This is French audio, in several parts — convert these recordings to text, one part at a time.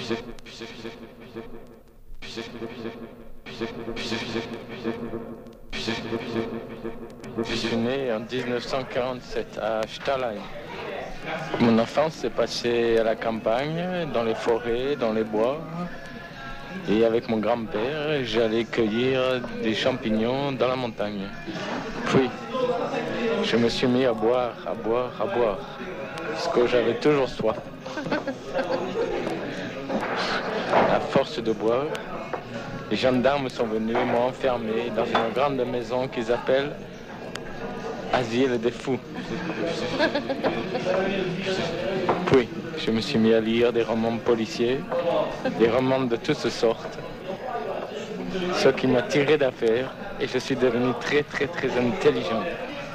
Je suis né en 1947 à Staline. Mon enfance s'est passée à la campagne, dans les forêts, dans les bois. Et avec mon grand-père, j'allais cueillir des champignons dans la montagne. Puis, je me suis mis à boire, parce que j'avais toujours soif. À force de boire, les gendarmes sont venus m'ont enfermé dans une grande maison qu'ils appellent Asile des fous. Puis, je me suis mis à lire des romans policiers, des romans de toutes sortes, ce qui m'a tiré d'affaire et je suis devenu très intelligent.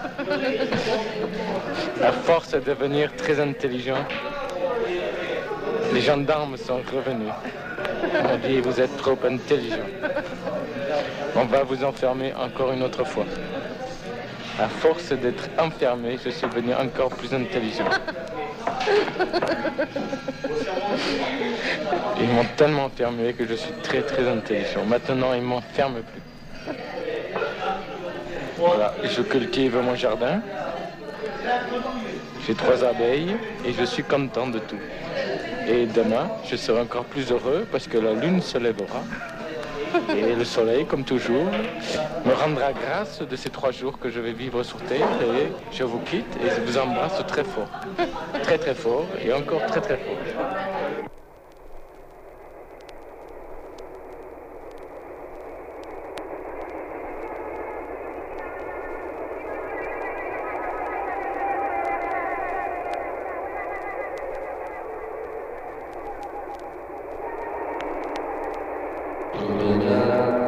À force de devenir très intelligent, les gendarmes sont revenus. Ils m'ont dit, vous êtes trop intelligent. On va vous enfermer encore une autre fois. À force d'être enfermé, je suis devenu encore plus intelligent. Ils m'ont tellement enfermé que je suis très intelligent. Maintenant, ils ne m'enferment plus. Voilà, je cultive mon jardin. J'ai 3 abeilles et je suis content de tout. Et demain, je serai encore plus heureux parce que la lune se lèvera. Et le soleil, comme toujours, me rendra grâce de ces 3 jours que je vais vivre sur Terre. Et je vous quitte et je vous embrasse très fort. Très fort et encore très fort. Omega.